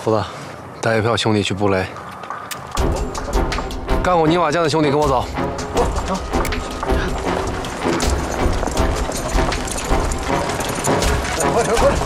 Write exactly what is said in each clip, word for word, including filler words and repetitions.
福子，带一票兄弟去布雷。干过泥瓦匠的兄弟跟我走。走。快点快点！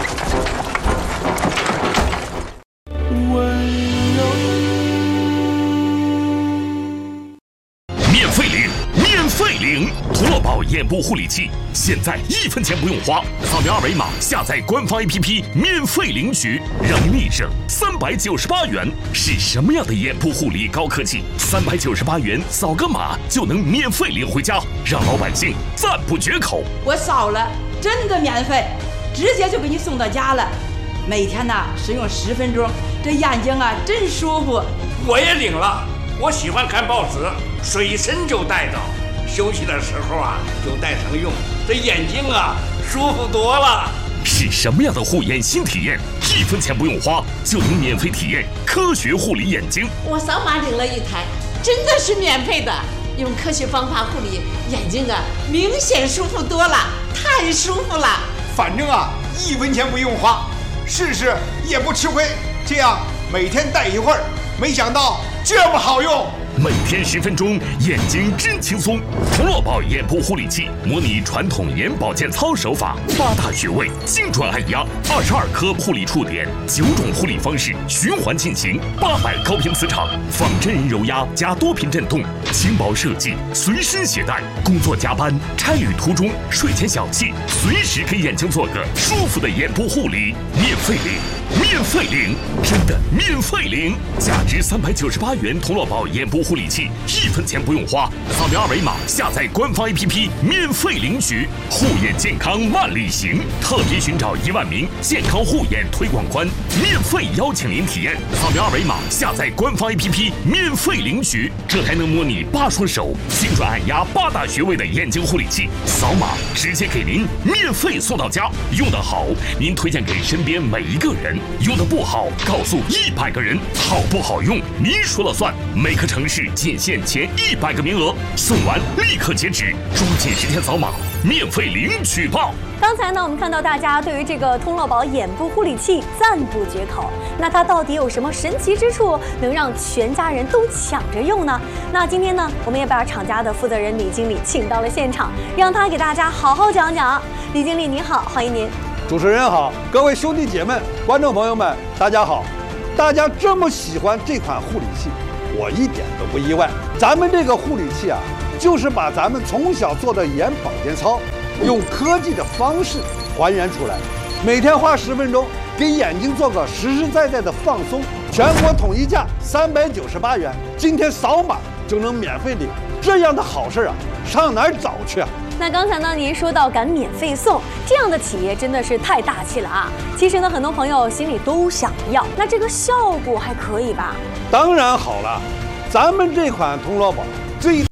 免费领，免费领！童乐宝眼部护理器，现在一分钱不用花，扫描二维码下载官方 A P P 免费领取，让您立省三百九十八元。是什么样的眼部护理高科技？三百九十八元扫个码就能免费领回家，让老百姓赞不绝口。 我扫了，真的免费，直接就给你送到家了。每天呢使用十分钟，这眼睛啊真舒服。 我也领了，我喜欢看报纸，随身就带着，休息的时候啊就带上用，这眼睛啊舒服多了。 是什么样的护眼新体验？一分钱不用花就能免费体验科学护理眼睛。 我扫码领了一台，真的是免费的，用科学方法护理眼睛啊，明显舒服多了，太舒服了。 反正啊一分钱不用花，试试也不吃亏。这样每天戴一会儿，没想到这么好用。 每天十分钟，眼睛真轻松。童乐宝眼部护理器模拟传统眼保健操手法，八大穴位精准按压，二十二颗护理触点，九种护理方式循环进行，八百高频磁场，仿真人揉压加多频震动，轻薄设计，随身携带。工作加班、差旅途中、睡前小憩，随时给眼睛做个舒服的眼部护理，免费领，免费领，真的免费领！价值三百九十八元童乐宝眼部护理器，一分钱不用花，扫描二维码下载官方 A P P 免费领取。护眼健康万里行，特别寻找一万名健康护眼推广官，免费邀请您体验。扫描二维码下载官方 A P P 免费领取，这还能模拟八双手精准按压八大穴位的眼睛护理器，扫码直接给您免费送到家。用得好，您推荐给身边每一个人；用得不好，告诉一百个人。好不好用，您说了算。每个城市仅限前一百个名额，送完立刻截止，抓紧时间扫码，免费领取吧。 刚才呢，我们看到大家对于这个童乐宝眼部护理器赞不绝口。那它到底有什么神奇之处，能让全家人都抢着用呢？那今天呢，我们也把厂家的负责人李经理请到了现场，让他给大家好好讲讲。李经理您好，欢迎您。 主持人好，各位兄弟姐妹、观众朋友们，大家好。大家这么喜欢这款护理器，我一点都不意外。咱们这个护理器啊，就是把咱们从小做的眼保健操，用科技的方式还原出来，每天花十分钟，给眼睛做个实实在在的放松。全国统一价三百九十八元，今天扫码就能免费领，这样的好事啊，上哪儿找去啊？ 那刚才呢，您说到敢免费送，这样的企业真的是太大气了啊！其实呢，很多朋友心里都想要，那这个效果还可以吧？ 当然好了，咱们这款童乐宝最